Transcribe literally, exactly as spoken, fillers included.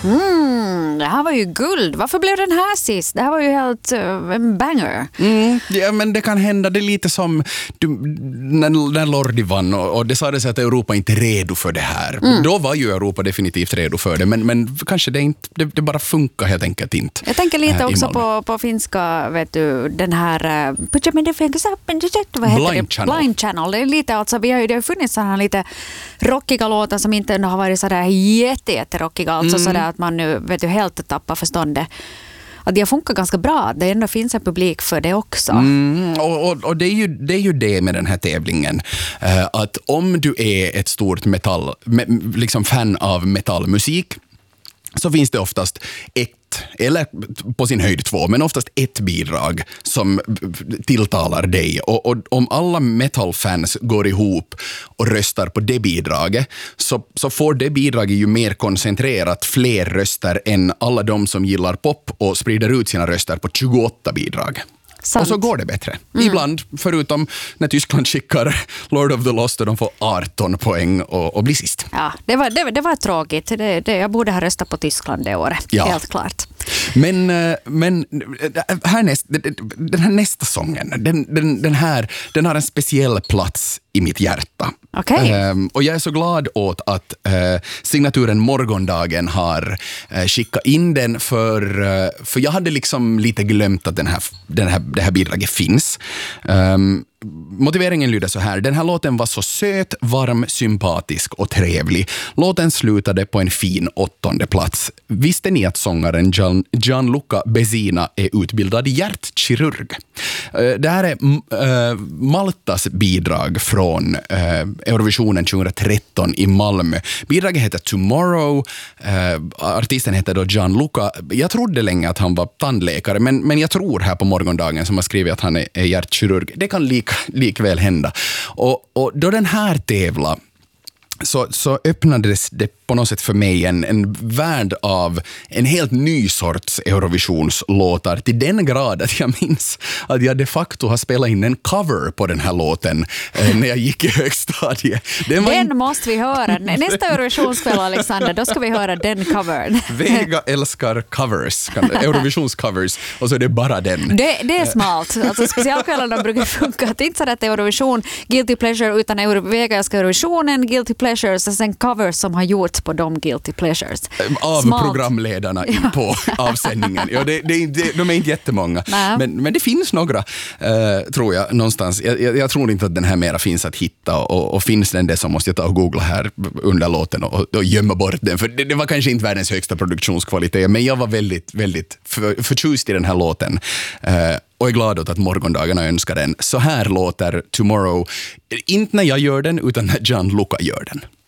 Mm, det här var ju guld. Varför blev den här sist? Det här var ju helt uh, en banger. Mm, ja, men det kan hända. Det är lite som du, när, när Lordi vann och, och det sades att Europa inte är redo för det här. Mm. Då var ju Europa definitivt redo för det. Men, men kanske det, inte, det, det bara funkar helt enkelt inte. Jag tänker lite äh, också på, på finska, vet du, den här uh, Blind Channel. Blind Channel. Det är lite, alltså, vi har ju, det har funnits sådana lite rockiga låtar som inte har varit sådär jätte, jätte rockiga. Alltså mm. sådär att man nu, vet du, helt tappar förståndet. Att det funkar ganska bra. Det ändå finns en publik för det också. Mm, och och, och det, är ju, det är ju det med den här tävlingen. Uh, att om du är ett stort metall, me, liksom fan av metallmusik, så finns det oftast ett, eller på sin höjd två, men oftast ett bidrag som tilltalar dig. Och, och om alla metalfans går ihop och röstar på det bidraget, så, så får det bidraget ju mer koncentrerat fler röster än alla de som gillar pop och sprider ut sina röster på tjugoåtta bidrag. Sant. Och så går det bättre. Mm. Ibland, förutom när Tyskland skickar Lord of the Lost och de får arton poäng och, och blir sist. Ja, det var, det, det var tråkigt. Det, det, jag borde ha röstat på Tyskland det året, ja. Helt klart. Men, men här näst, den här nästa sången, den, den, den, här, den har en speciell plats i mitt hjärta. Okay. Um, och jag är så glad åt att uh, signaturen Morgondagen har uh, skickat in den för, uh, för jag hade liksom lite glömt att den här, den här, det här bidraget finns. Um, Motiveringen lyder så här: den här låten var så söt, varm, sympatisk och trevlig. Låten slutade på en fin åttonde plats. Visste ni att sångaren Gian, Gianluca Besina är utbildad hjärtkirurg? Det här är äh, Maltas bidrag från äh, Eurovisionen tjugohundratretton i Malmö. Bidraget heter Tomorrow. Äh, artisten heter då Gianluca. Jag trodde länge att han var tandläkare, men, men jag tror här på Morgondagen som har skrivit att han är, är hjärtkirurg. Det kan lika likväl hända. Och, och då den här tävlar så, så öppnades det på något sätt för mig en, en värld av en helt ny sorts Eurovisionslåtar till den grad att jag minns att jag de facto har spelat in en cover på den här låten eh, när jag gick i högstadiet. Den, den in... måste vi höra. Nästa Eurovisionskväll, Alexander, då ska vi höra den covern. Vega älskar covers, Eurovisionscovers, och så är det bara den. Det, det är smalt. Alltså, specialkvällarna brukar funka. Det är inte så att Eurovision, Guilty Pleasure, utan Euro, Vega älskar Eurovisionen, Guilty Pleasures, och sen covers som har gjorts på de Guilty Pleasures. Av Smalt. Programledarna ja. På avsändningen. Ja, det, det, det, de är inte jättemånga. Men, men det finns några, uh, tror jag, någonstans. Jag, jag, jag tror inte att den här mera finns att hitta, och, och finns den det så måste jag ta och googla här under låten och, och gömma bort den. För det, det var kanske inte världens högsta produktionskvalitet, men jag var väldigt, väldigt för, förtjust i den här låten. Uh, och är glad åt att Morgondagarna önskar den. Så här låter Tomorrow, inte när jag gör den, utan när Gianluca gör den.